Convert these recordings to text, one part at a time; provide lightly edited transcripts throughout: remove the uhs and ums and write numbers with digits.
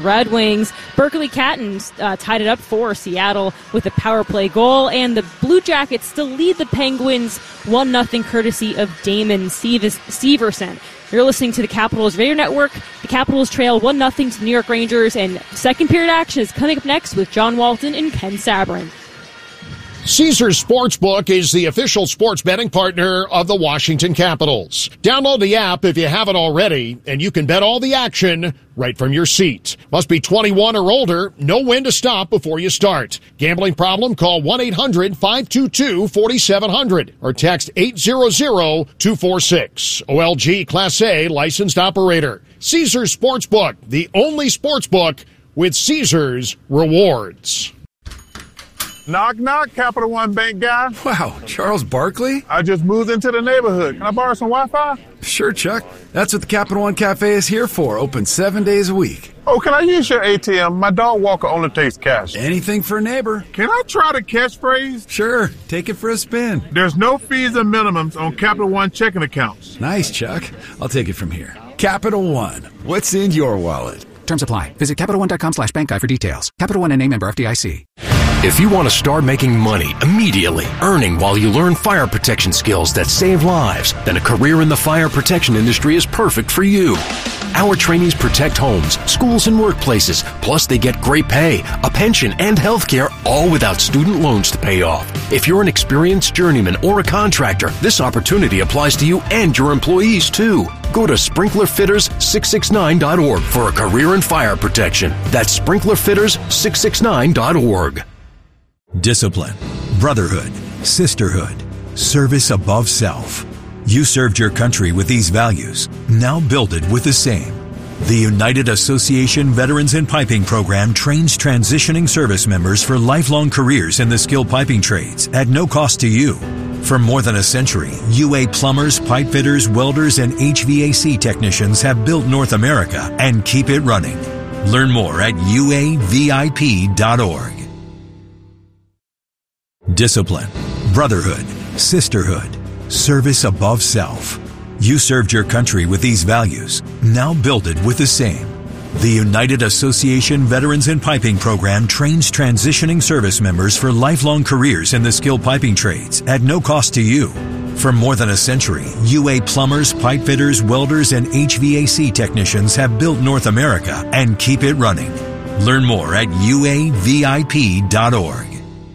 Red Wings. Berkeley Cattons tied it up for Seattle with a power play goal, and the Blue Jackets still lead the Penguins 1-0 courtesy of Damon Severson. You're listening to the Capitals Radio Network. The Capitals trail 1-0 to New York Rangers, and second period action is coming up next with John Walton and Ken Sabrin. Caesars Sportsbook is the official sports betting partner of the Washington Capitals. Download the app if you haven't already, and you can bet all the action right from your seat. Must be 21 or older. Know when to stop before you start. Gambling problem? Call 1-800-522-4700 or text 800-246. OLG Class A licensed operator. Caesars Sportsbook, the only sportsbook with Caesars rewards. Knock, knock, Capital One Bank guy. Wow, Charles Barkley? I just moved into the neighborhood. Can I borrow some Wi-Fi? Sure, Chuck. That's what the Capital One Cafe is here for. Open 7 days a week. Oh, can I use your ATM? My dog walker only takes cash. Anything for a neighbor. Can I try the catchphrase? Sure, take it for a spin. There's no fees and minimums on Capital One checking accounts. Nice, Chuck. I'll take it from here. Capital One. What's in your wallet? Terms apply. Visit CapitalOne.com/bankguide for details. Capital One and member FDIC. If you want to start making money immediately, earning while you learn fire protection skills that save lives, then a career in the fire protection industry is perfect for you. Our trainees protect homes, schools, and workplaces. Plus, they get great pay, a pension, and health care, all without student loans to pay off. If you're an experienced journeyman or a contractor, this opportunity applies to you and your employees, too. Go to SprinklerFitters669.org for a career in fire protection. That's SprinklerFitters669.org. Discipline, brotherhood, sisterhood, service above self. You served your country with these values. Now build it with the same. The United Association Veterans in Piping Program trains transitioning service members for lifelong careers in the skilled piping trades at no cost to you. For more than a century, UA plumbers, pipe fitters, welders, and HVAC technicians have built North America and keep it running. Learn more at uavip.org. Discipline, brotherhood, sisterhood, service above self. You served your country with these values. Now build it with the same. The United Association Veterans in Piping Program trains transitioning service members for lifelong careers in the skilled piping trades at no cost to you. For more than a century, UA plumbers, pipe fitters, welders, and HVAC technicians have built North America and keep it running. Learn more at uavip.org.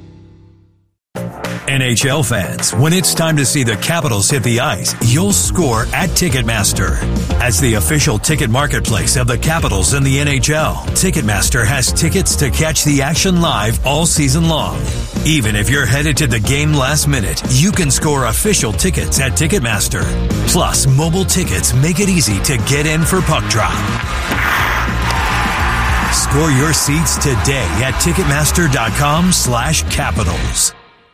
NHL fans, when it's time to see the Capitals hit the ice, you'll score at Ticketmaster. As the official ticket marketplace of the Capitals and the NHL, Ticketmaster has tickets to catch the action live all season long. Even if you're headed to the game last minute, you can score official tickets at Ticketmaster. Plus, mobile tickets make it easy to get in for puck drop. Score your seats today at Ticketmaster.com/Capitals.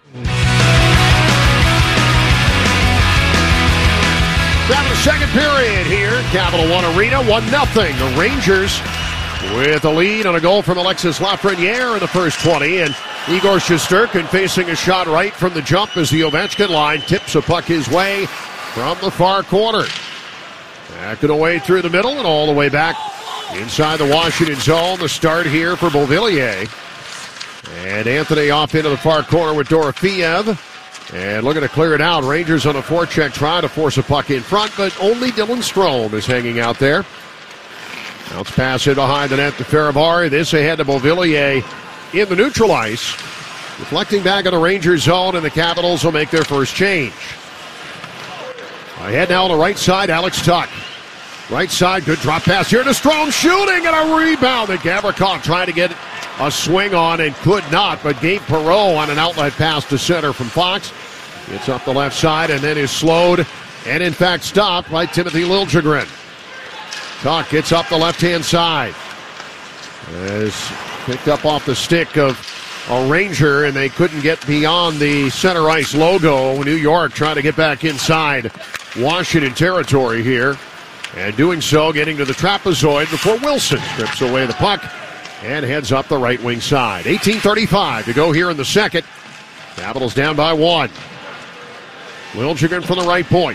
Down to the second period here. Capital One Arena, 1-0. The Rangers with a lead on a goal from Alexis Lafreniere in the first 20. And Igor Shesterkin facing a shot right from the jump as the Ovechkin line tips a puck his way from the far corner. Back it away through the middle and all the way back inside the Washington zone. The start here for Beauvillier. And Anthony off into the far corner with Dorofeev. And looking to clear it out. Rangers on a forecheck try to force a puck in front, but only Dylan Strome is hanging out there. Bounce pass in behind the net to Farivari. This ahead to Beauvillier in the neutral ice. Reflecting back on the Rangers zone, and the Capitals will make their first change. Ahead now on the right side, Alex Tuch. Right side, good drop pass here to Strome, shooting, and a rebound that Gavrikov trying to get a swing on and could not, but Gabe Perreault on an outlet pass to center from Fox. Gets up the left side and then is slowed and in fact stopped by Timothy Liljegren. Tuch gets up the left-hand side. Is picked up off the stick of a Ranger, and they couldn't get beyond the center ice logo. New York trying to get back inside Washington territory here, and doing so getting to the trapezoid before Wilson strips away the puck and heads up the right wing side. 18:35 to go here in the second. Capitals down by 1. Liljegren from the right point.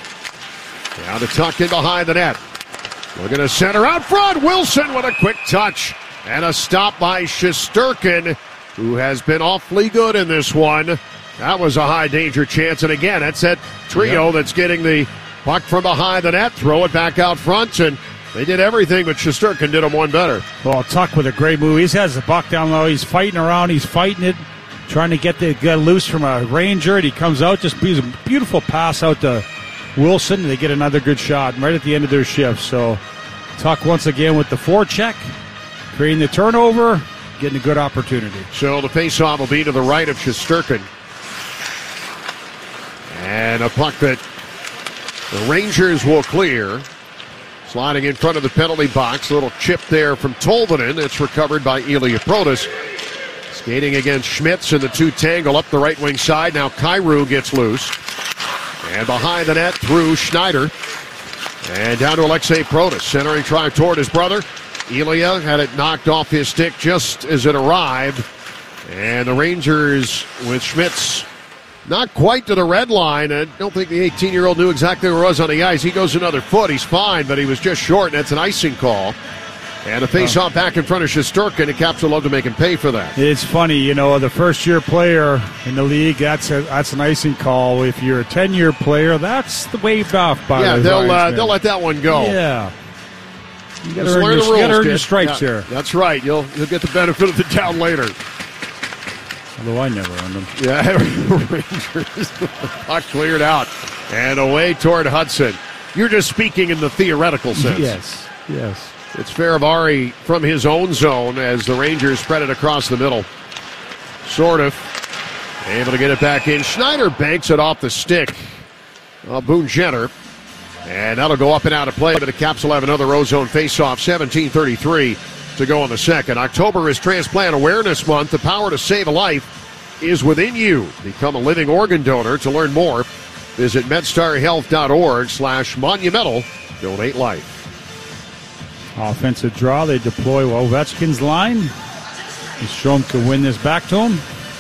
Now to Tuch in behind the net. Looking to center out front. Wilson with a quick touch And a stop by Shesterkin, who has been awfully good in this one. That was a high danger chance. And again, that's that trio that's getting the puck from behind the net, throw it back out front, and they did everything, but Shesterkin did them one better. Well, Tuck with a great move. He has the puck down low. He's fighting around. He's fighting it, trying to get loose from a Ranger, and he comes out, just a beautiful pass out to Wilson, and they get another good shot right at the end of their shift. So Tuck once again with the forecheck, creating the turnover, getting a good opportunity. So the faceoff will be to the right of Shesterkin. And a puck that the Rangers will clear. Sliding in front of the penalty box. A little chip there from Tolvanen. It's recovered by Ilya Protas. Skating against Schmitz in the two tangle up the right wing side. Now Kyrou gets loose. And behind the net through Schneider. And down to Alexei Protas. Centering try toward his brother. Ilya had it knocked off his stick just as it arrived. And the Rangers with Schmitz not quite to the red line. I don't think the 18-year-old knew exactly where he was on the ice. He goes another foot. He's fine, but he was just short, and that's an icing call. And a face-off back in front of Shesterkin, and Caps will love to make him pay for that. It's funny, the first-year player in the league, that's an icing call. If you're a 10-year player, that's the waved off by they'll let that one go. Yeah. You got to earn your stripes here. That's right. You'll get the benefit of the doubt later. Although I never earned them. Yeah, Rangers. Puck cleared out. And away toward Hudson. You're just speaking in the theoretical sense. Yes. It's Faravari from his own zone as the Rangers spread it across the middle. Sort of. Able to get it back in. Schneider banks it off the stick of Boone Jenner. And that'll go up and out of play, but the Caps will have another O-zone face-off. 17:33 to go in the second. October is Transplant Awareness Month. The power to save a life is within you. Become a living organ donor. To learn more, visit medstarhealth.org/monumental. Donate life. Offensive draw. They deploy Ovechkin's line. Strome can win this back to him.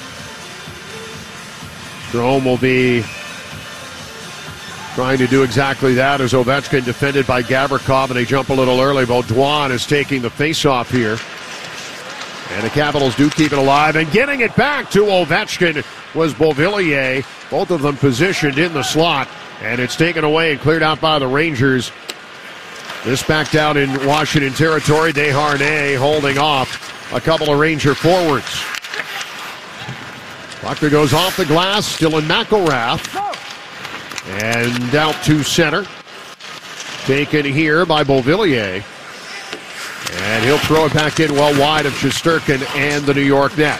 Strome will be trying to do exactly that as Ovechkin defended by Gavrikov, and they jump a little early. Baudouin is taking the face-off here. And the Capitals do keep it alive, and getting it back to Ovechkin was Beauvillier. Both of them positioned in the slot, and it's taken away and cleared out by the Rangers. This back down in Washington territory. Desharnais holding off a couple of Ranger forwards. Puck goes off the glass, still in McElrath. And out to center. Taken here by Beauvillier. And he'll throw it back in well wide of Shesterkin and the New York net.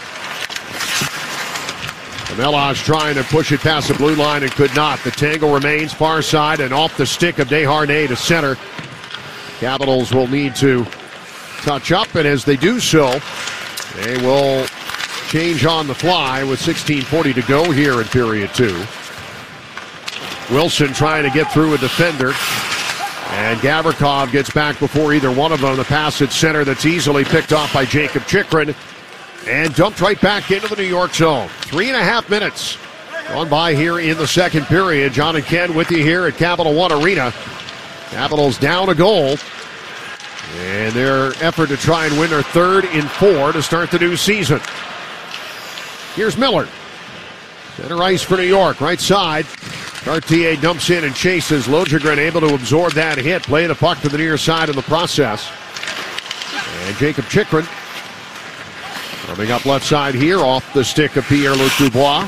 Melosh trying to push it past the blue line and could not. The tangle remains far side and off the stick of Desharnais to center. Capitals will need to touch up, and as they do so, they will change on the fly with 16:40 to go here in period two. Wilson trying to get through a defender. And Gavrikov gets back before either one of them. The pass at center that's easily picked off by Jacob Chychrun. And dumped right back into the New York zone. 3.5 minutes gone by here in the second period. John and Ken with you here at Capital One Arena. Capitals down a goal. And their effort to try and win their third in 4 to start the new season. Here's Miller. Center ice for New York, right side. Cartier dumps in and chases. Liljegren able to absorb that hit. Play the puck to the near side in the process. And Jacob Chychrun coming up left side here off the stick of Pierre-Luc Dubois.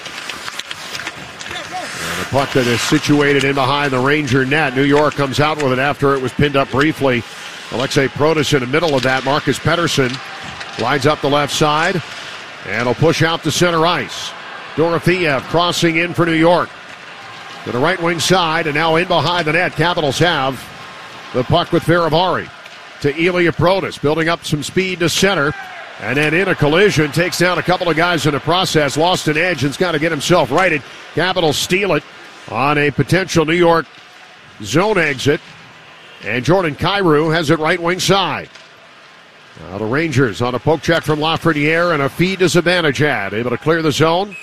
And a puck that is situated in behind the Ranger net. New York comes out with it after it was pinned up briefly. Alexei Protas in the middle of that. Marcus Pettersson lines up the left side. And will push out to center ice. Dorofeyev crossing in for New York. To the right wing side, and now in behind the net. Capitals have the puck with Faravari. To Ilya Protas, building up some speed to center. And then in a collision, takes down a couple of guys in the process. Lost an edge and's got to get himself righted. Capitals steal it on a potential New York zone exit. And Jordan Kyrou has it right wing side. Now the Rangers on a poke check from Lafreniere and a feed to Zibanejad. Able to clear the zone.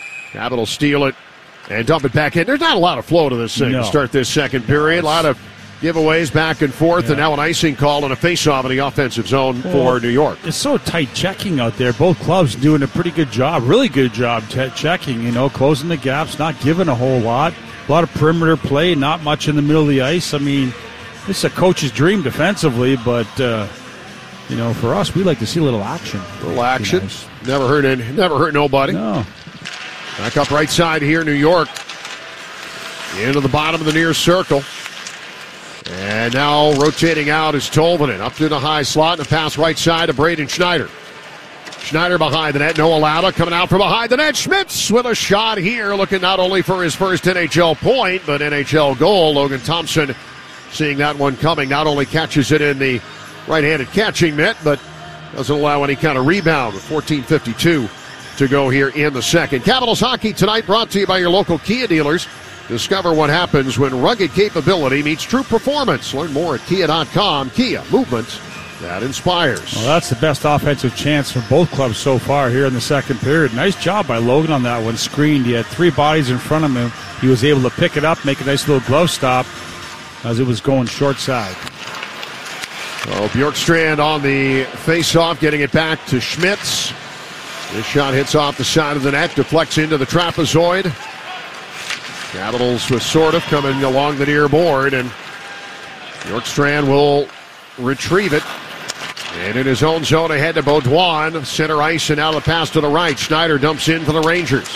Capitals steal it and dump it back in. There's not a lot of flow to this thing to start this second period. A lot of giveaways back and forth, and now an icing call and a face-off in the offensive zone for New York. It's so tight checking out there. Both clubs doing a pretty good job, really good job checking, closing the gaps, not giving a whole lot. A lot of perimeter play, not much in the middle of the ice. I mean, this is a coach's dream defensively, but, for us, we like to see a little action. Little action. Nice. Never hurt nobody. No. Back up right side here, New York. Into the bottom of the near circle. And now rotating out is Tolvanen. Up to the high slot and a pass right side to Braden Schneider. Schneider behind the net. Noah Lauda coming out from behind the net. Schmitz with a shot here, looking not only for his first NHL point, but NHL goal. Logan Thompson seeing that one coming. Not only catches it in the right-handed catching mitt, but doesn't allow any kind of rebound with 14:52 to go here in the second. Capitals hockey tonight brought to you by your local Kia dealers. Discover what happens when rugged capability meets true performance. Learn more at Kia.com. Kia, movement that inspires. Well, that's the best offensive chance for both clubs so far here in the second period. Nice job by Logan on that one. Screened. He had three bodies in front of him. He was able to pick it up, make a nice little glove stop as it was going short side. Oh, Bjorkstrand on the face-off, getting it back to Schmitz. This shot hits off the side of the net, deflects into the trapezoid. Capitals with Sortif coming along the near board, and Bjorkstrand will retrieve it. And in his own zone ahead to Baudouin. Center ice, and now the pass to the right. Schneider dumps in for the Rangers.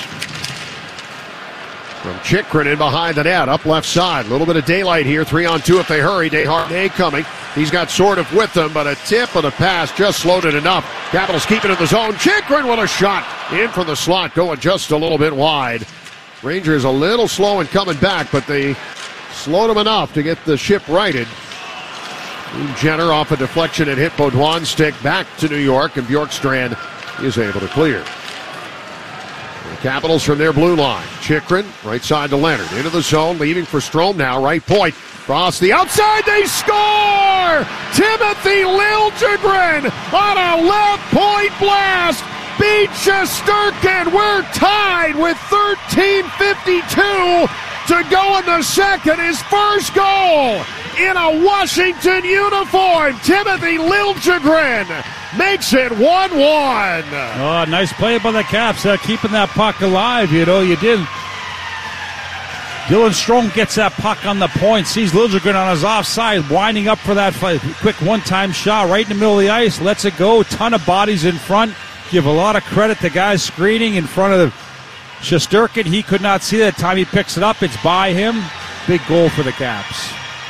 From Chychrun in behind the net, up left side. A little bit of daylight here, 3-on-2 if they hurry. Desharnais coming. He's got Sortif with them, but a tip of the pass just slowed it enough. Capitals keep it in the zone. Chychrun with a shot in from the slot, going just a little bit wide. Rangers a little slow in coming back, but they slowed them enough to get the ship righted. Jenner off a deflection and hit Baudouin's stick back to New York, and Bjorkstrand is able to clear. The Capitals from their blue line. Chychrun, right side to Leonard. Into the zone, leaving for Strome now. Right point. Cross the outside. They score! Timothy Liljegren on a left point blast. Beat Shesterkin. We're tied with 13:52 to go in the second. His first goal in a Washington uniform. Timothy Liljegren makes it 1-1. Oh, nice play by the Caps, keeping that puck alive. You did. Dylan Strome gets that puck on the point, sees Liljegren on his offside, winding up for that quick one-time shot right in the middle of the ice, lets it go. Ton of bodies in front. Give a lot of credit to guys screening in front of Shesterkin. He could not see that time he picks it up. It's by him. Big goal for the Caps.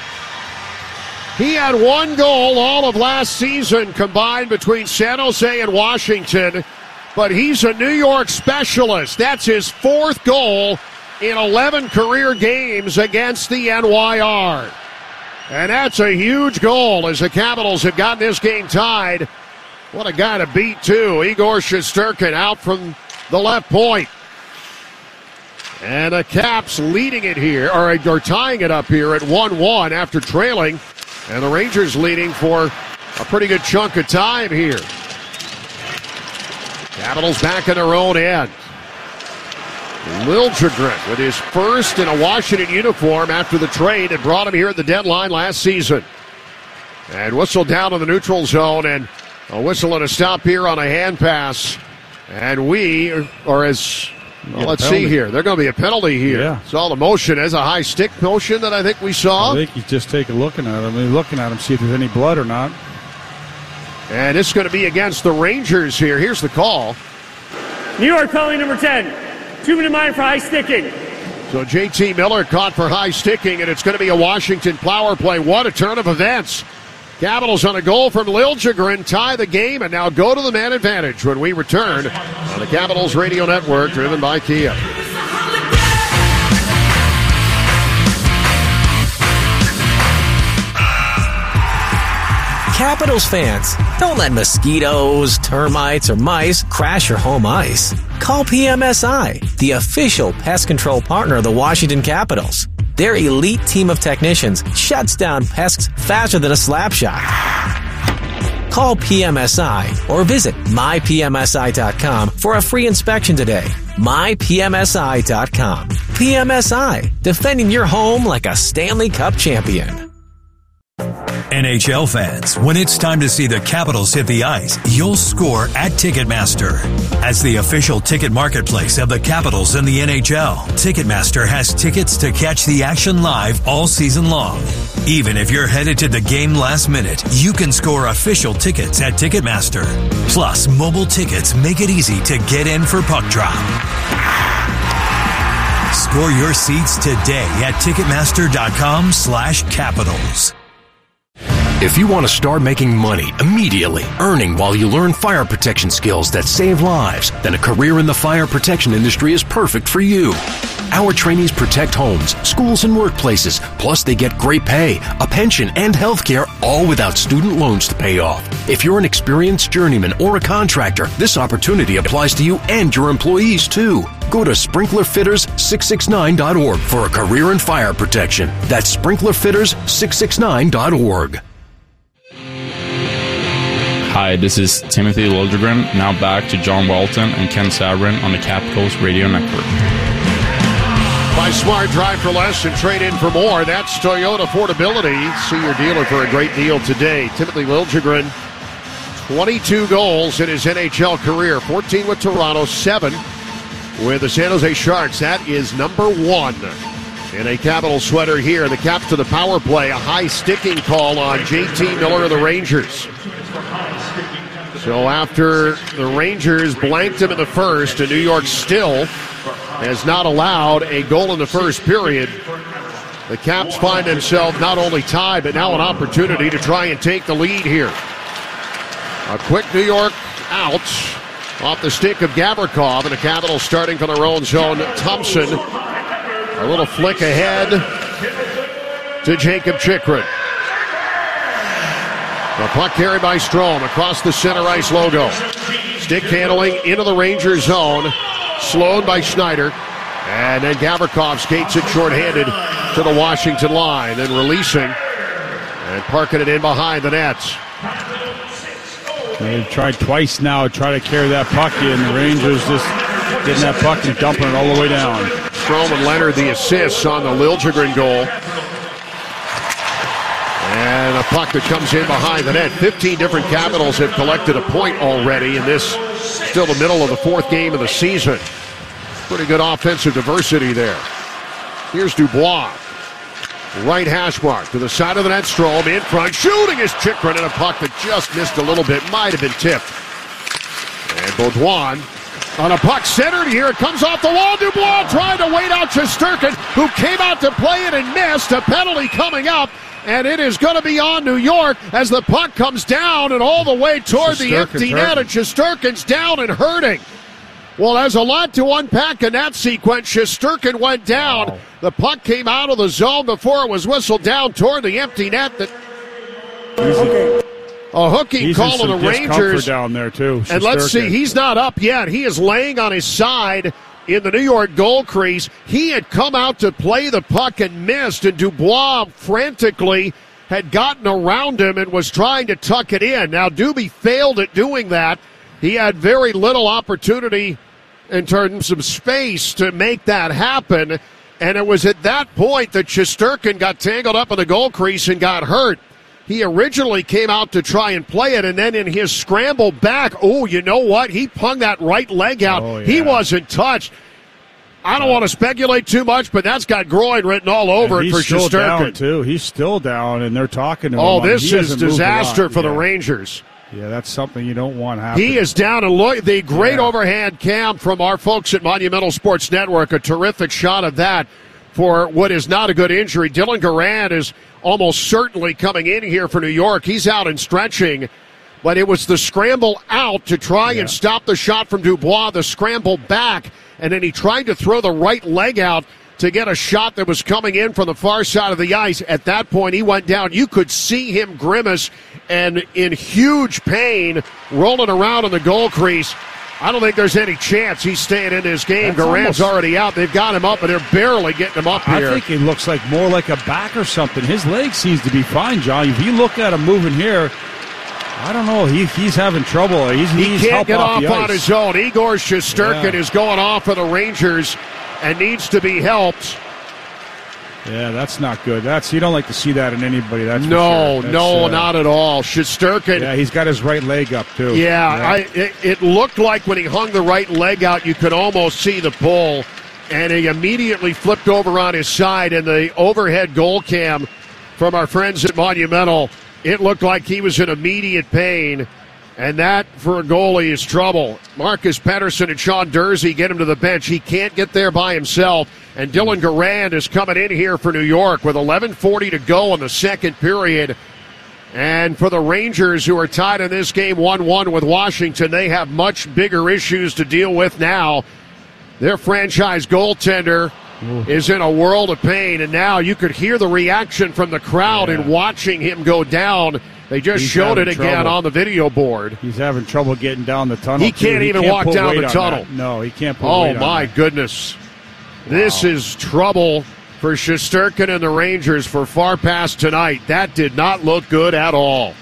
He had one goal all of last season combined between San Jose and Washington, but he's a New York specialist. That's his fourth goal in 11 career games against the NYR. And that's a huge goal as the Capitals have gotten this game tied. What a guy to beat, too. Igor Shesterkin out from the left point. And the Caps leading it here, or tying it up here at 1-1 after trailing. And the Rangers leading for a pretty good chunk of time here. Capitals back in their own end. Liljegren with his first in a Washington uniform after the trade that brought him here at the deadline last season. And whistle down in the neutral zone, and a whistle and a stop here on a hand pass. And let's see here. There's going to be a penalty here. Yeah. Saw the motion as a high stick motion that I think we saw. I think he's just looking at him, see if there's any blood or not. And it's going to be against the Rangers here. Here's the call. New York penalty number 10. 2-minute mine for high sticking. So JT Miller caught for high sticking, and it's going to be a Washington power play. What a turn of events. Capitals on a goal from Liljegren tie the game and now go to the man advantage when we return on the Capitals Radio Network, driven by Kia. Capitals fans, don't let mosquitoes, termites, or mice crash your home ice. Call PMSI, the official pest control partner of the Washington Capitals. Their elite team of technicians shuts down pests faster than a slap shot. Call PMSI or visit mypmsi.com for a free inspection today. mypmsi.com. PMSI, defending your home like a Stanley Cup champion. NHL fans, when it's time to see the Capitals hit the ice, you'll score at Ticketmaster. As the official ticket marketplace of the Capitals and the NHL, Ticketmaster has tickets to catch the action live all season long. Even if you're headed to the game last minute, you can score official tickets at Ticketmaster. Plus, mobile tickets make it easy to get in for puck drop. Score your seats today at Ticketmaster.com/Capitals. If you want to start making money immediately, earning while you learn fire protection skills that save lives, then a career in the fire protection industry is perfect for you. Our trainees protect homes, schools, and workplaces. Plus, they get great pay, a pension, and health care, all without student loans to pay off. If you're an experienced journeyman or a contractor, this opportunity applies to you and your employees, too. Go to SprinklerFitters669.org for a career in fire protection. That's SprinklerFitters669.org. Hi, this is Timothy Liljegren. Now back to John Walton and Ken Sabrin on the Capitals Radio Network. Buy smart, drive for less, and trade in for more. That's Toyota Affordability. See your dealer for a great deal today. Timothy Liljegren, 22 goals in his NHL career, 14 with Toronto, 7 with the San Jose Sharks. That is number 1 in a Capital sweater here. The Caps to the power play, a high sticking call on JT Miller of the Rangers. So after the Rangers blanked him in the first, and New York still has not allowed a goal in the first period, the Caps find themselves not only tied, but now an opportunity to try and take the lead here. A quick New York out off the stick of Gavrikov, and the Capitals starting from their own zone. Thompson, a little flick ahead to Jacob Chychrun. The puck carried by Strome across the center ice logo. Stick handling into the Rangers zone. Slowed by Schneider. And then Gavrikov skates it shorthanded to the Washington line. Then releasing and parking it in behind the nets. They've tried twice now to try to carry that puck in. The Rangers just getting that puck and dumping it all the way down. Strome and Leonard the assists on the Liljegren goal. And a puck that comes in behind the net. 15 different Capitals have collected a point already in this, still the middle of the 4th game of the season. Pretty good offensive diversity there. Here's Dubois. Right hash mark to the side of the net. Strome in front. Shooting is Chychrun, and a puck that just missed a little bit. Might have been tipped. And Baudouin on a puck centered. Here it comes off the wall. Dubois trying to wait out Shesterkin, who came out to play it and missed. A penalty coming up. And it is going to be on New York as the puck comes down and all the way toward the empty net, and Shesterkin's down and hurting. Well, there's a lot to unpack in that sequence. Shesterkin went down. Wow. The puck came out of the zone before it was whistled down toward the empty net. A hooking call of the Rangers down there too. Shesterkin. And let's see, he's not up yet. He is laying on his side in the New York goal crease. He had come out to play the puck and missed, and Dubois frantically had gotten around him and was trying to tuck it in. Now, Doobie failed at doing that. He had very little opportunity in terms of space to make that happen, and it was at that point that Shesterkin got tangled up in the goal crease and got hurt. He originally came out to try and play it, and then in his scramble back, oh, you know what? He hung that right leg out. Oh, yeah. He wasn't touched. I don't want to speculate too much, but that's got groin written all over it for Shesterkin. He's still down, too. He's still down, and they're talking to him. Oh, this is disaster for the Rangers. Yeah, that's something you don't want happening. He is down, and look, the great overhand cam from our folks at Monumental Sports Network, a terrific shot of that for what is not a good injury. Dylan Garand is almost certainly coming in here for New York. He's out and stretching, but it was the scramble out to try and stop the shot from Dubois, the scramble back, and then he tried to throw the right leg out to get a shot that was coming in from the far side of the ice. At that point, he went down. You could see him grimace and in huge pain rolling around in the goal crease. I don't think there's any chance he's staying in this game. Garand's already out. They've got him up, and they're barely getting him up here. I think it looks like more like a back or something. His leg seems to be fine, John. If you look at him moving here, I don't know. He's having trouble. He can't get off on his own. Igor Shesterkin is going off for the Rangers and needs to be helped. Yeah, that's not good. You don't like to see that in anybody. That's no, for sure. not at all. Shesterkin. Yeah, he's got his right leg up too. Yeah, it looked like when he hung the right leg out, you could almost see the pull, and he immediately flipped over on his side. And the overhead goal cam from our friends at Monumental, it looked like he was in immediate pain. And that, for a goalie, is trouble. Marcus Pettersson and Sean Durzi get him to the bench. He can't get there by himself. And Dylan Garand is coming in here for New York with 11:40 to go in the second period. And for the Rangers, who are tied in this game 1-1 with Washington, they have much bigger issues to deal with now. Their franchise goaltender is in a world of pain. And now you could hear the reaction from the crowd in watching him go down. They just showed it again on the video board. He's having trouble getting down the tunnel. He can't even walk down the tunnel. No, he can't put weight on that. Oh, my goodness. This is trouble for Shesterkin and the Rangers for far past tonight. That did not look good at all.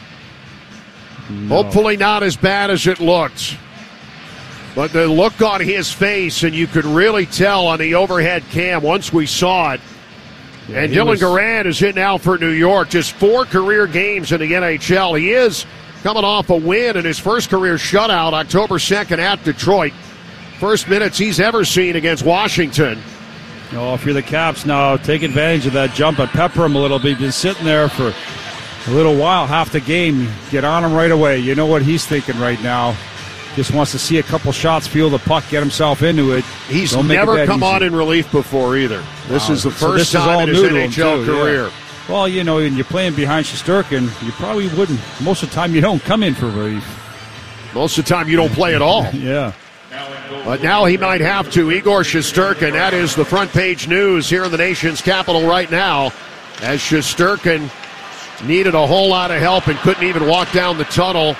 No. Hopefully not as bad as it looked. But the look on his face, and you could really tell on the overhead cam once we saw it. Yeah, and Dylan Garand is in now for New York. Just 4 career games in the NHL. He is coming off a win in his first career shutout October 2nd at Detroit. First minutes he's ever seen against Washington. Oh, if you're the Caps now, take advantage of that jump and pepper him a little bit. He's been sitting there for a little while, half the game. Get on him right away. You know what he's thinking right now. Just wants to see a couple shots, feel the puck, get himself into it. He's never come on in relief before either. This is the first time in his NHL career. Yeah. Well, you know, when you're playing behind Shesterkin, you probably wouldn't. Most of the time you don't come in for relief. Most of the time you don't play at all. Yeah. But now he might have to. Igor Shesterkin, that is the front page news here in the nation's capital right now, as Shesterkin needed a whole lot of help and couldn't even walk down the tunnel.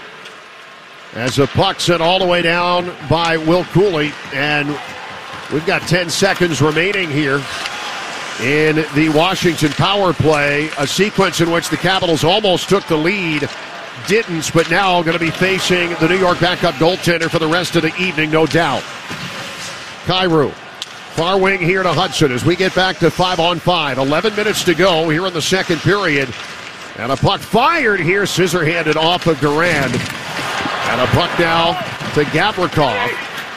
As the puck sent all the way down by Will Cooley, and we've got 10 seconds remaining here in the Washington power play, a sequence in which the Capitals almost took the lead, didn't, but now going to be facing the New York backup goaltender for the rest of the evening, no doubt. Kyrou, far wing here to Hudson as we get back to 5-on-5. 11 minutes to go here in the second period. And a puck fired here, scissor-handed off of Garand. And a puck now to Gavrikov.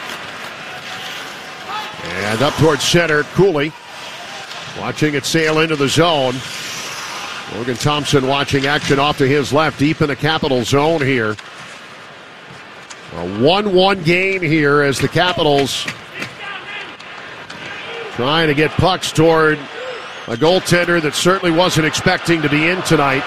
And up towards center, Cooley. Watching it sail into the zone. Logan Thompson watching action off to his left, deep in the Capital zone here. A 1-1 game here as the Capitals trying to get pucks toward a goaltender that certainly wasn't expecting to be in tonight.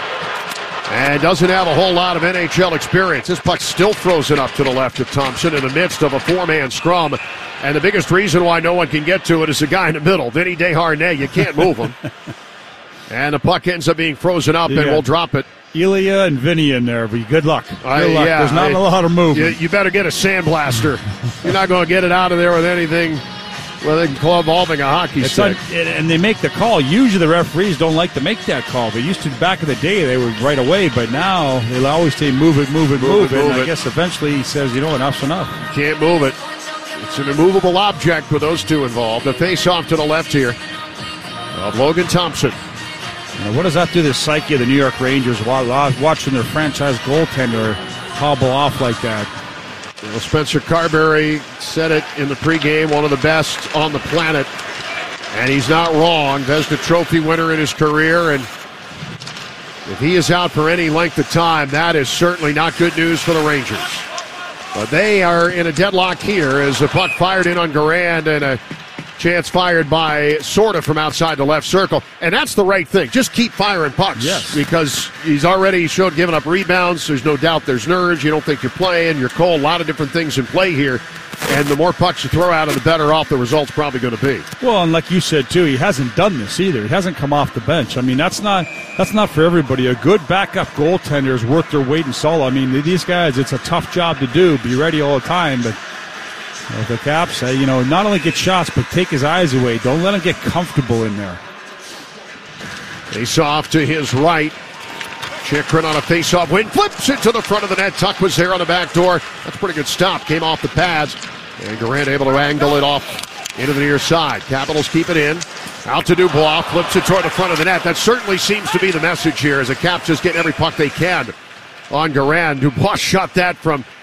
And doesn't have a whole lot of NHL experience. This puck's still frozen up to the left of Thompson in the midst of a 4-man scrum. And the biggest reason why no one can get to it is the guy in the middle, Vinny Desharnais. You can't move him. And the puck ends up being frozen up, and we'll drop it. Ilya and Vinny in there, but good luck. Good luck. Yeah, there's not a lot of movement. You better get a sandblaster. You're not going to get it out of there with anything involving a hockey stick. And they make the call. Usually the referees don't like to make that call. They used to, back in the day, they would right away, but now they'll always say move it. And I guess eventually he says, you know, enough's enough. Can't move it. It's an immovable object with those two involved. The face-off to the left here of Logan Thompson. Now, what does that do to the psyche of the New York Rangers while watching their franchise goaltender hobble off like that? Well, Spencer Carberry said it in the pregame, one of the best on the planet. And he's not wrong. Vezina Trophy winner in his career. And if he is out for any length of time, that is certainly not good news for the Rangers. But they are in a deadlock here as the puck fired in on Garand and a chance fired by Sorta from outside the left circle. And that's the right thing. Just keep firing pucks. Yes. Because he's already showed giving up rebounds. There's no doubt there's nerves. You don't think you're playing. You're cold. A lot of different things in play here. And the more pucks you throw out of, the better off the result's probably going to be. Well, and like you said, too, he hasn't done this either. He hasn't come off the bench. I mean, that's not for everybody. A good backup goaltender is worth their weight in salt. I mean, these guys, it's a tough job to do. Be ready all the time, but the Caps, not only get shots, but take his eyes away. Don't let him get comfortable in there. Face off to his right. Chychrun on a face-off win, flips it to the front of the net. Tuck was there on the back door. That's a pretty good stop. Came off the pads. And Garand able to angle it off into the near side. Capitals keep it in. Out to Dubois, flips it toward the front of the net. That certainly seems to be the message here, as the Caps just get every puck they can on Garand. Dubois shot that from